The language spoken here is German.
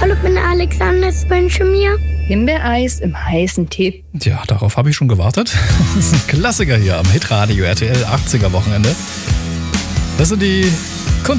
Hallo, ich bin Alexander, ich wünsche mir Himbeereis im heißen Tee. Tja, darauf habe ich schon gewartet. Das ist ein Klassiker hier am Hitradio RTL 80er Wochenende. Das sind die